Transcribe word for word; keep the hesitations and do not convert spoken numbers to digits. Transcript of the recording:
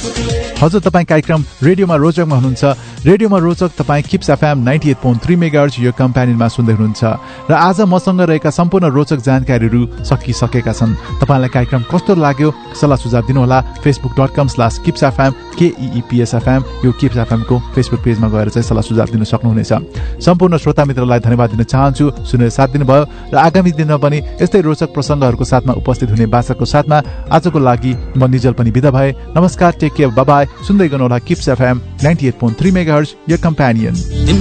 हजुर, तपाईँ कार्यक्रम रेडियोमा रोचकमा हुनुहुन्छ। रेडियोमा रोचक तपाईँ kips FM ninety at point three megahertz यो कम्प्यानियनमा सुन्दै हुनुहुन्छ र आज मसँग रहेका सम्पूर्ण रोचक जानकारीहरू सकिसकेका छन्। तपाईँलाई कार्यक्रम कस्तो लाग्यो सल्लाह सुझाव दिनुहोला। Facebook dot com slash kips FM केइइपिएसएफएम यो किप्स एफएमको फेसबुक पेजमा गएर चाहिँ सल्लाह सुझाव दिन सक्नुहुनेछ। सम्पूर्ण श्रोता मित्रलाई धन्यवाद दिन चाहन्छु, सुनेर साथ दिनुभयो र आगामी दिनमा पनि यस्तै रोचक प्रसङ्गहरूको साथमा उपस्थित हुने बाचाको साथमा आजको लागि म निजल पनि बिदा भए। नमस्कार, टेक केयर, बाय बाय। सुन्दै गर्नुहोला kips FM ninety at point three megahertz यो कम्प्यानियन।